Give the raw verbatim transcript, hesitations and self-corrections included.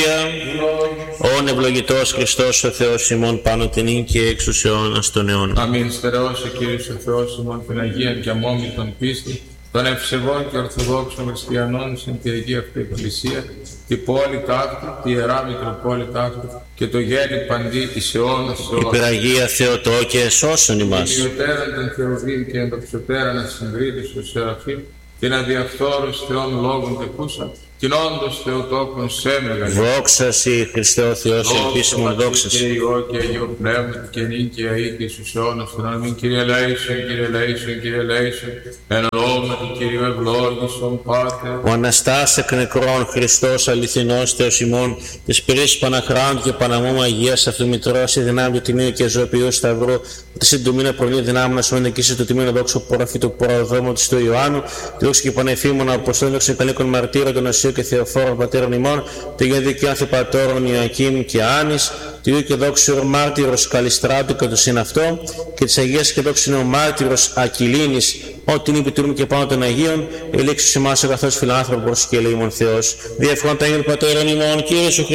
Παναγία, όν ευλογητός Χριστός ο Θεός ημών πάνω την ίν και εξ τους αιώνας των αιώνων. Αμήν. Στερεώσει Κύριος ο Θεός ημών την Αγία και αμόμη των πίστη, των ευσεβών και ορθοδόξων χριστιανών στην Κυριακή αυτή Εκκλησία, τη πόλη ταύτη, τη Ιερά Μητροπόλη ταύτη και το γέννη παντή εις αιώνας αιώνας. Υπεραγία Θεοτόκε, σώσον ημάς. Την ιωτέραν των Θεοβήν και εντοξωτέραν ασυγκρίτης του Σεραφείμ, την αδιαφθόρους Θεών λόγων τεκούσα, την όντως Θεοτόκον σε μεγαλύτερη. Δόξα Συ, Χριστέ ο Θεός, ελπίσιμον δόξα Και Συ. Υιό και Αγίο Πνεύμα και νυν και αεί και στους αιώνας των αμήν. Κύριε Λέησον, Κύριε Λέησον, Κύριε Λέησον, εν ονόματι Κυρίου ευλόγησον Πάτερ. Ο Αναστάς εκ νεκρών Χριστός αληθινός Θεός ημών, της πυρής Παναχράντου και Παναμόμου Αγίας Αυτομητρός, η δυνάμει του Τιμίου και Ζωοποιού Σταυρού, τη συντομήνα προλή δυνάμει να σου ενεκίσει το Τιμίο δόξο ποροφή του προδόματος του Ιωάννου, τη δόξη και πανεφήμων Αποστόλων Κανίκων Μαρτύρων των Οσίου και Θεοφόρων Πατέρων ημών, του Ιωάννου Δικαιάθη Πατώρων Ιωακήμ και Άνης, του Ιού και δόξου Μάρτυρος Καλιστράτου και του συναυτό, και τη Αγίας και δόξου ο Μάρτυρος Ακυλίνης, ό,τι είναι επιτουρούμε και πάνω των Αγίων, ελέγξου σε εμάς ο καθώς φιλάνθρωπος και ελεήμων Θεός. Διευχών τα Αγίων Πατέρων ημών, Κύριε σου